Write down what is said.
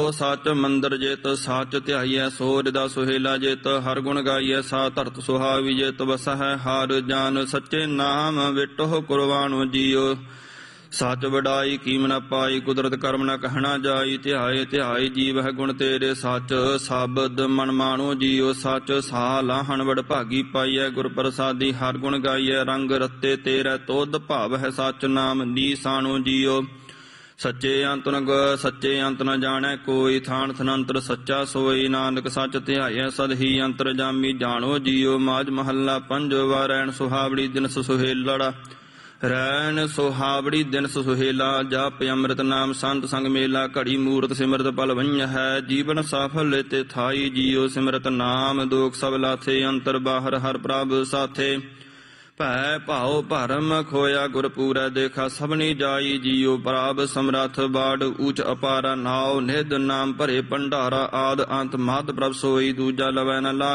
ਸੱਚ ਮੰਦਰ ਜਿਤ ਸੱਚ ਧਿਆਈਐ ਸੋ ਹਿਰਦਾ ਸੁਹੇਲਾ ਜਿਤ ਹਰ ਗੁਣ ਗਾਈਐ ਸਾ ਧਰਤ ਸੁਹਾਵੀ ਜਿਤ ਵਸਹਿ ਹਰ ਜਨ ਸੱਚੇ ਨਾਮ ਵਿਟੋ ਕੁਰਬਾਨੋ ਜੀਓ ਸੱਚ ਵਡਾਈ ਕੀਮ ਨ ਪਾਈ ਕੁਦਰਤ ਕਰਮ ਨ ਕਹਿਣਾ ਜਾਈ ਧਿਆਏ ਧਿਆਏ ਜੀਵ ਹੈ ਗੁਣ ਤੇਰੇ ਸੱਚ ਸ਼ਬਦ ਮਨ ਮਾਣੋ ਜੀਓ ਸੱਚ ਸਾ ਲਾਹਣ ਵਡ ਭਾਗੀ ਪਾਈਐ ਗੁਰ ਪ੍ਰਸਾਦੀ ਹਰ ਗੁਣ ਗਾਈਐ ਰੰਗ ਰਤੇ ਤੇਰੇ ਤੋਧ ਭਾਵ ਹੈ ਸੱਚ ਨਾਮ ਨੀਸਾਣੋ ਜੀਓ ਸੱਚੇ ਅੰਤ ਨ ਜਾਣੈ ਕੋਈ ਥਾਨ ਥਨੰਤਰ ਸੱਚਾ ਸੋਈ ਨਾਨਕ ਸੱਚ ਧਿਆਇਐ ਸਦਹੀ ਅੰਤਰ ਜਾਮੀ ਜਾਣੋ ਜੀਓ ਮਾਝ ਮਹੱਲਾ ਪੰਜਵਾ ਰੈਣ ਸੁਹਾਵੜੀ ਦਿਨਸ ਸੁਹੇਲੜਾ ਰੈਣ ਸੁਹਾਵੜੀ ਦਿਨਸ ਸੁਹੇਲਾ ਜਪ ਅੰਮ੍ਰਿਤ ਨਾਮ ਸੰਤ ਸੰਗ ਮੇਲਾ ਘੜੀ ਮੂਰਤ ਸਿਮਰਤ ਪਲ ਵੰਝ ਹੈ ਜੀਵਨ ਸਫਲ ਤੇ ਥਾਈ ਜੀਓ ਸਿਮਰਤ ਨਾਮ ਦੋਖ ਸਭ ਲਾਥੇ ਅੰਤਰ ਬਾਹਰ ਹਰ ਪ੍ਰਭ ਸਾਥੇ ਭੈ ਭਾਉ ਭਰਮ ਖੋਇਆ ਗੁਰ ਪੂਰੈ ਦੇਖਾ ਸਭਨੀ ਜਾਈ ਜੀਓ ਪ੍ਰਭ ਸਮਰੱਥ ਬਾੜ ਊਚ ਅਪਾਰਾ ਨਾਉ ਨਿਧ ਨਾਮ ਭਰੇ ਭੰਡਾਰਾ ਆਦ ਅੰਤ ਮਦ ਪ੍ਰਭ ਸੋਈ ਦੂਜਾ ਲਵੈ ਨ ਲਾ